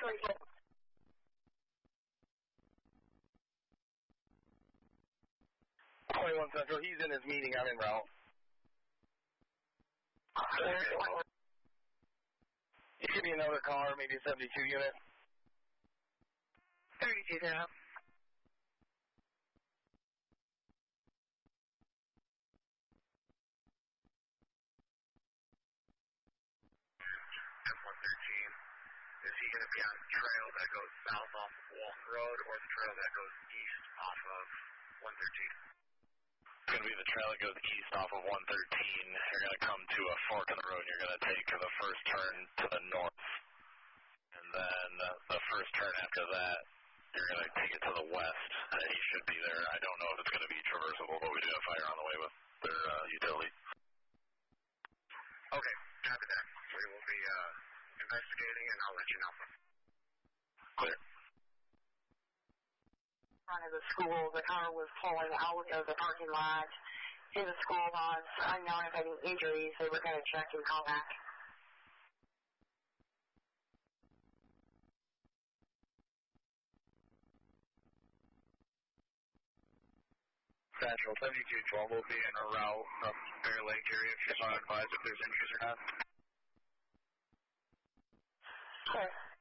21 Central, he's in his meeting. I'm en route. You give me another car, maybe a 72 unit. 32 now. F-113, is he going to be on the trail that goes south off of Walton Road or the trail that goes east off of 113? It's going to be the trail that goes east off of 113. You're going to come to a fork in the road. You're going to take the first turn to the north. And then the first turn after that, you're going to take it to the west. He should be there. I don't know if it's going to be traversable, but we do have fire on the way with their utility. Okay, copy that. We will be investigating, and I'll let you know. Clear. In front of the school, the car was pulling out of the parking lot in the school lots, unknown if any injuries. They were going to check and call back. Central 7212 will be in a route from Bear Lake area. Just want to advise if there's injuries or not. Sure.